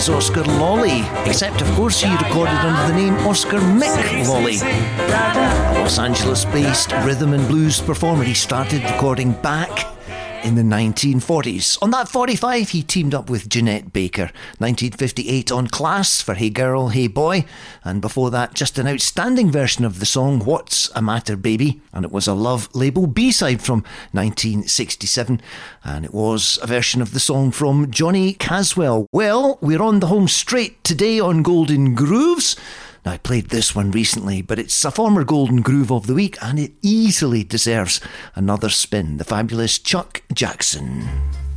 is Oscar Lawley, except of course he recorded under the name Oscar Mick Lawley. A Los Angeles-based rhythm and blues performer, he started recording back in the 1940s. On that 45, he teamed up with Jeanette Baker. 1958 on Class for Hey Girl, Hey Boy. And before that, just an outstanding version of the song What's a Matter Baby? And it was a Love label B-side from 1967. And it was a version of the song from Johnny Caswell. Well, we're on the home straight today on Golden Grooves. Now, I played this one recently, but it's a former Golden Groove of the Week, and it easily deserves another spin. The fabulous Chuck Jackson.